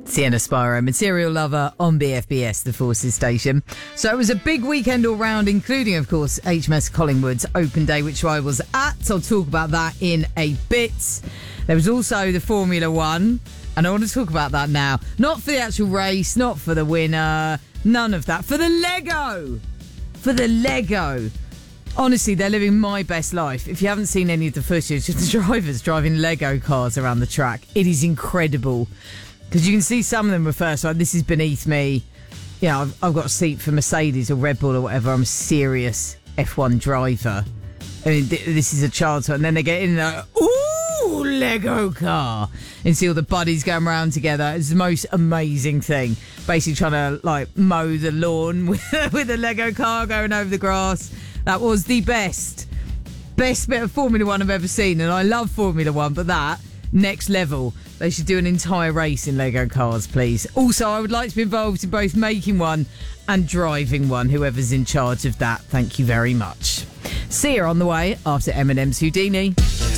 Sienna Spiro, Material Lover on BFBS, the Forces station. So it was a big weekend all round, including, of course, HMS Collingwood's open day, which I was at. I'll talk about that in a bit. There was also the Formula One, and I want to talk about that now. Not for the actual race, not for the winner, none of that. For the Lego! For the Lego! Honestly, they're living my best life. If you haven't seen any of the footage of the drivers driving Lego cars around the track, it is incredible. Because you can see some of them refer to, like, this is beneath me. You know, I've got a seat for Mercedes or Red Bull or whatever. I'm a serious F1 driver. I mean, this is a child's one. And then they get in there, ooh, Lego car. And see all the buddies going around together. It's the most amazing thing. Basically trying to, like, mow the lawn with a Lego car going over the grass. That was the best bit of Formula One I've ever seen. And I love Formula One, but that, next level. They should do an entire race in Lego cars, please. Also, I would like to be involved in both making one and driving one, whoever's in charge of that. Thank you very much. See you on the way after Eminem's Houdini.